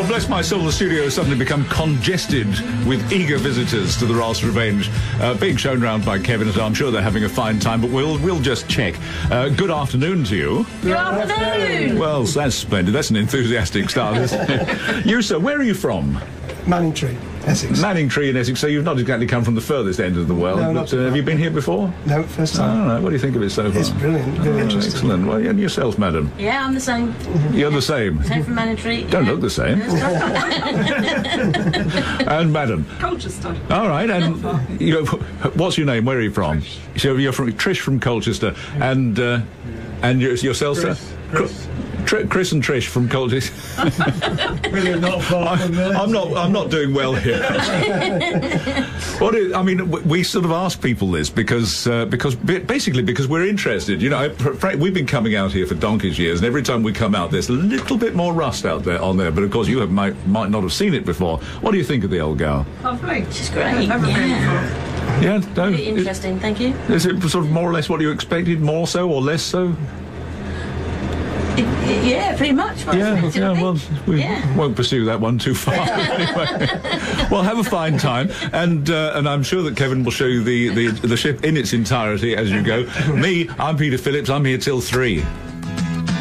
Well, bless my soul, the studio has suddenly become congested with eager visitors to the Ross Revenge, being shown around by Kevin, and I'm sure they're having a fine time, but we'll just check. Good afternoon to you. Good afternoon. Well, that's splendid. That's an enthusiastic start, isn't it? You, sir, where are you from? Manningtree, Essex. Manningtree in Essex, so you've not exactly come from the furthest end of the world. No, but, not have you been here before? No, first time. All right, what do you think of it so far? It's brilliant, very interesting. Excellent. Well, and yourself, madam? Yeah, I'm the same. You're the same? Same from Manningtree. Don't look the same. And madam? Colchester. All right, and what's your name? Where are you from? Trish. So you're from Trish from Colchester, and yourself, sir? Chris and Trish from Colchester. Really not far from there. I'm not doing well here. We sort of ask people this because basically because we're interested. You know, we've been coming out here for donkey's years, and every time we come out, there's a little bit more rust out there on there. But of course, you might not have seen it before. What do you think of the old gal? Lovely. She's great. Never been before. Yeah, no. Really interesting, thank you. Is it sort of more or less what you expected? More so or less so? Yeah, pretty much. Well, we won't pursue that one too far. Anyway. Well, have a fine time, and I'm sure that Kevin will show you the ship in its entirety as you go. Me, I'm Peter Phillips. I'm here till 3.